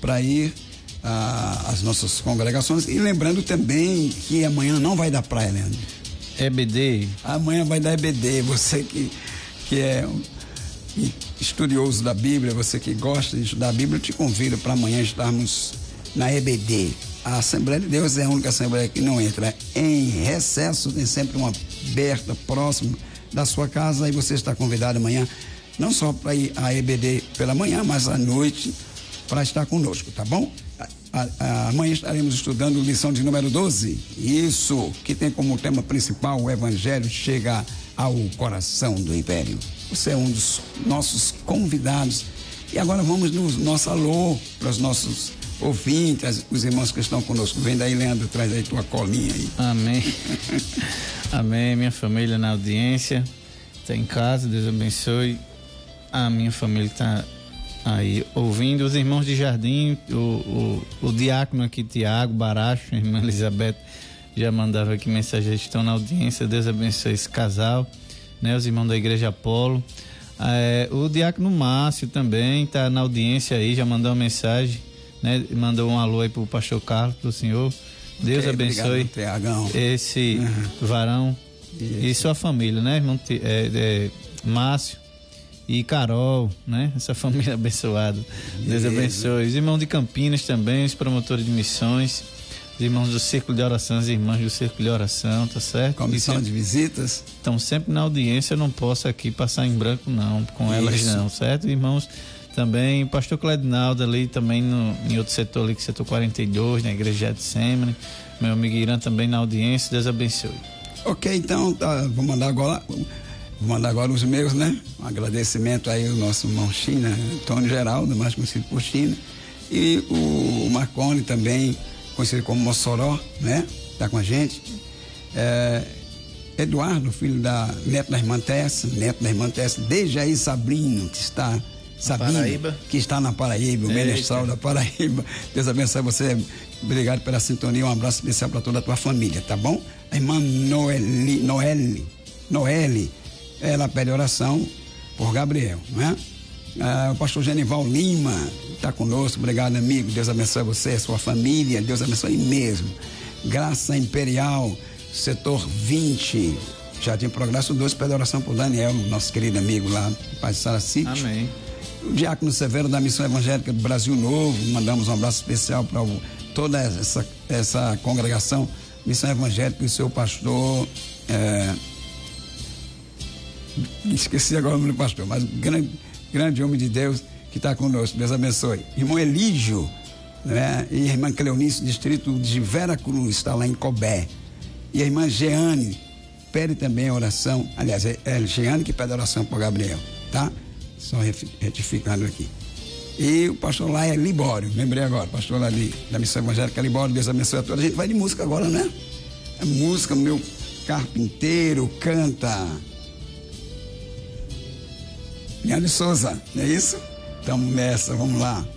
para ir às nossas congregações. E lembrando também que amanhã não vai dar praia, Leandro. EBD. Amanhã vai dar EBD. Você que é estudioso da Bíblia, você que gosta de estudar a Bíblia, eu te convido para amanhã estarmos na EBD. A Assembleia de Deus é a única Assembleia que não entra em recesso, tem sempre uma aberta próximo da sua casa, e você está convidado amanhã, não só para ir à EBD pela manhã, mas à noite para estar conosco, tá bom? Amanhã estaremos estudando lição de número 12, isso, que tem como tema principal: o Evangelho chega ao coração do Império. Você é um dos nossos convidados. E agora vamos no nosso alô para os nossos ouvintes, os irmãos que estão conosco. Vem daí, Leandro, traz aí tua colinha aí. Amém. Amém. Minha família na audiência, está em casa, Deus abençoe. A minha família está aí ouvindo, os irmãos de Jardim, o diácono aqui, Tiago Baracho, a irmã Elizabeth já mandava aqui mensagem, estão na audiência. Deus abençoe esse casal, né? Os irmãos da Igreja Apolo. O diácono Márcio também está na audiência aí, já mandou uma mensagem, né? Mandou um alô aí pro pastor Carlos, pro senhor. Deus abençoe esse varão e sua família, né, irmão? Márcio e Carol, né? Essa família abençoada. Deus abençoe. Os irmãos de Campinas também, os promotores de missões, os irmãos do Círculo de Oração, as irmãs do Círculo de Oração, tá certo? Comissão de visitas. Estão sempre na audiência, eu não posso aqui passar em branco não, com elas não, certo? Irmãos também, o pastor Cledinaldo ali também em outro setor ali, que setor 42, na igreja de Sêmene, meu amigo Irã também na audiência, Deus abençoe. Ok, então, vou mandar agora os meus, né? Um agradecimento aí ao nosso irmão China, Antônio Geraldo, mais conhecido por China, e o Marconi também, conhecido como Mossoró, né? Tá com a gente. Eduardo, filho neto da irmã Tessa, Dejaí Sabrino, que está na Paraíba, o Menestral da Paraíba. Deus abençoe você, obrigado pela sintonia, um abraço especial para toda a tua família, tá bom? A irmã Noelle, ela pede oração por Gabriel, né? O pastor Genival Lima está conosco, obrigado, amigo, Deus abençoe você, a sua família, Deus abençoe mesmo. Graça Imperial, setor 20, Jardim Progresso 2, pede oração por Daniel, nosso querido amigo lá, Paz de Saracite. Amém. O Diácono Severo da Missão Evangélica do Brasil Novo, mandamos um abraço especial para toda essa congregação Missão Evangélica e o seu pastor, esqueci agora o nome do pastor, mas grande homem de Deus que está conosco, Deus abençoe. Irmão Elígio, né? E a irmã Cleonice, distrito de Vera Cruz, está lá em Cobé. E a irmã Jeane pede também oração, aliás, é Jeane que pede oração para Gabriel, tá? Só retificando aqui. E o pastor lá é Libório, lembrei agora, pastor lá da Missão Evangélica Libório, Deus abençoe a todos. A gente vai de música agora, né? É música, meu carpinteiro canta. Leandro Souza, não é isso? Então nessa, vamos lá.